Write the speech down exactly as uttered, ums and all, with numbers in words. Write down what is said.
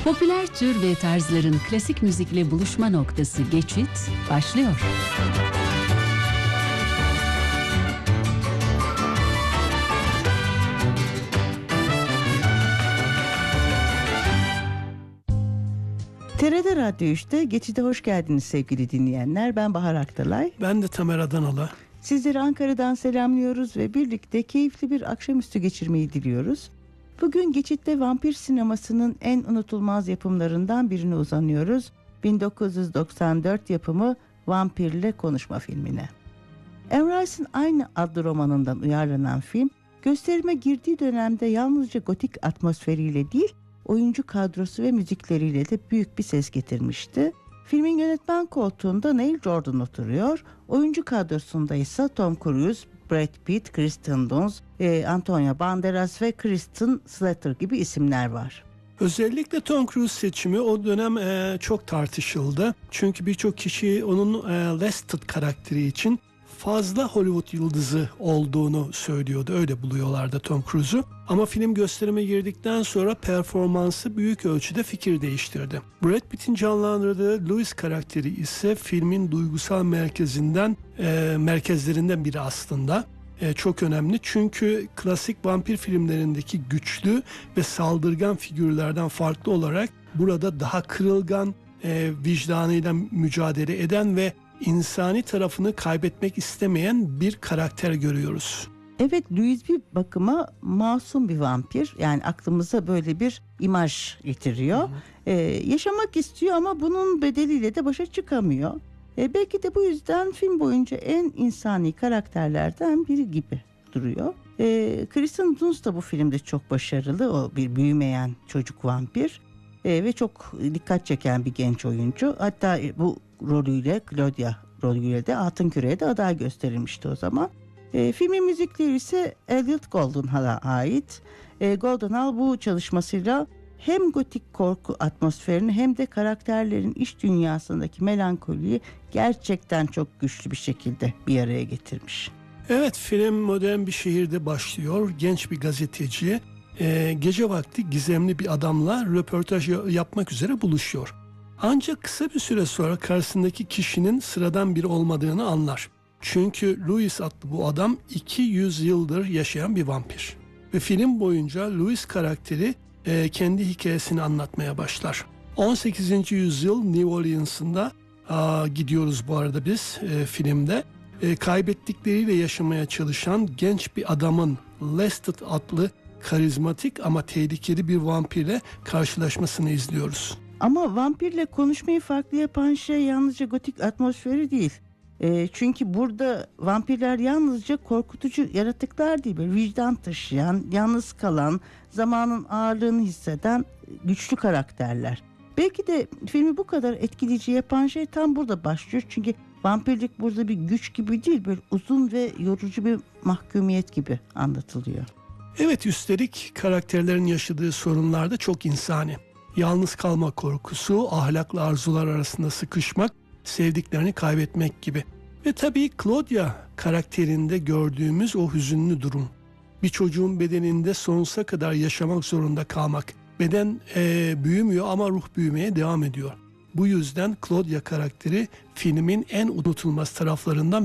Popüler tür ve tarzların klasik müzikle buluşma noktası Geçit başlıyor. T R T Radyo üçte Geçit'e hoş geldiniz sevgili dinleyenler. Ben Bahar Aktalay. Ben de Tamer Adanalı. Sizleri Ankara'dan selamlıyoruz ve birlikte keyifli bir akşamüstü geçirmeyi diliyoruz. Bugün Geçit'te vampir sinemasının en unutulmaz yapımlarından birine uzanıyoruz. bin dokuz yüz doksan dört yapımı Vampirle Konuşma filmine. Anne Rice'ın aynı adlı romanından uyarlanan film, gösterime girdiği dönemde yalnızca gotik atmosferiyle değil, oyuncu kadrosu ve müzikleriyle de büyük bir ses getirmişti. Filmin yönetmen koltuğunda Neil Jordan oturuyor. Oyuncu kadrosunda ise Tom Cruise, Brad Pitt, Kirsten Dunst, e, Antonio Banderas ve Kristen Slater gibi isimler var. Özellikle Tom Cruise seçimi o dönem e, çok tartışıldı. Çünkü birçok kişi onun e, Lestat karakteri için fazla Hollywood yıldızı olduğunu söylüyordu. Öyle buluyorlardı Tom Cruise'u. Ama film gösterime girdikten sonra performansı büyük ölçüde fikir değiştirdi. Brad Pitt'in canlandırdığı Louis karakteri ise filmin duygusal merkezinden e, merkezlerinden biri aslında. E, çok önemli çünkü klasik vampir filmlerindeki güçlü ve saldırgan figürlerden farklı olarak burada daha kırılgan, e, vicdanıyla mücadele eden ve insani tarafını kaybetmek istemeyen bir karakter görüyoruz. Evet, Louis bir bakıma masum bir vampir. Yani aklımıza böyle bir imaj getiriyor. Ee, yaşamak istiyor ama bunun bedeliyle de başa çıkamıyor. Ee, belki de bu yüzden film boyunca en insani karakterlerden biri gibi duruyor. Ee, Kristen Dunst da bu filmde çok başarılı. O bir büyümeyen çocuk vampir. Ee, ve çok dikkat çeken bir genç oyuncu. Hatta bu rolüyle, Claudia rolüyle de Altın Küre'ye de aday gösterilmişti o zaman. E, filmin müzikleri ise Elliot Goldenhall'a ait. E, Goldenhall bu çalışmasıyla hem gotik korku atmosferini hem de karakterlerin iç dünyasındaki melankoliyi gerçekten çok güçlü bir şekilde bir araya getirmiş. Evet, film modern bir şehirde başlıyor. Genç bir gazeteci e, gece vakti gizemli bir adamla röportaj yapmak üzere buluşuyor. Ancak kısa bir süre sonra karşısındaki kişinin sıradan biri olmadığını anlar. Çünkü Louis adlı bu adam iki yüz yıldır yaşayan bir vampir. Ve film boyunca Louis karakteri e, kendi hikayesini anlatmaya başlar. on sekizinci yüzyıl New Orleans'ında a, gidiyoruz bu arada biz e, filmde. E, kaybettikleriyle yaşamaya çalışan genç bir adamın Lestat adlı karizmatik ama tehlikeli bir vampirle karşılaşmasını izliyoruz. Ama vampirle konuşmayı farklı yapan şey yalnızca gotik atmosferi değil. E, çünkü burada vampirler yalnızca korkutucu yaratıklar değil, böyle vicdan taşıyan, yalnız kalan, zamanın ağırlığını hisseden güçlü karakterler. Belki de filmi bu kadar etkileyici yapan şey tam burada başlıyor. Çünkü vampirlik burada bir güç gibi değil, böyle uzun ve yorucu bir mahkumiyet gibi anlatılıyor. Evet, üstelik karakterlerin yaşadığı sorunlar da çok insani. Yalnız kalma korkusu, ahlaklı arzular arasında sıkışmak, sevdiklerini kaybetmek gibi. Ve tabii Claudia karakterinde gördüğümüz o hüzünlü durum. Bir çocuğun bedeninde sonsuza kadar yaşamak zorunda kalmak. Beden e, büyümüyor ama ruh büyümeye devam ediyor. Bu yüzden Claudia karakteri filmin en unutulmaz taraflarından